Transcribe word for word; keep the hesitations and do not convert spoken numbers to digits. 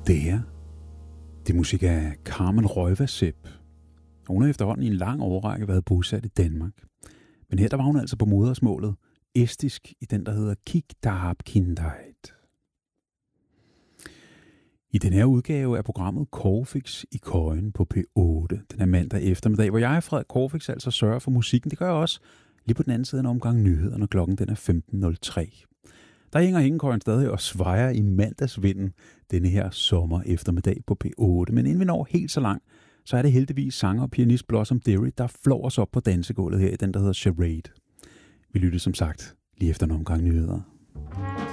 Det her, det er musik af Carmen Røjvasepp. Hun har efterhånden i en lang årrække været bosat i Danmark. Men her der var hun altså på modersmålet estisk i den, der hedder Kig da hab Kindheit. I den her udgave af programmet Corfix i Køjen på P otte, den her mandag eftermiddag, hvor jeg, Frederik Corfix, altså sørger for musikken. Det gør jeg også lige på den anden side af en omgang nyheder, når klokken den er femten nul tre. Der hænger hængekøjen stadig og svejer i mandagsvinden denne her sommer eftermiddag på P otte. Men inden vi når helt så langt, så er det heldigvis sanger og pianist Blossom Dery, der flår os op på dansegulvet her i den, der hedder Charade. Vi lytter som sagt lige efter en omgang nyheder.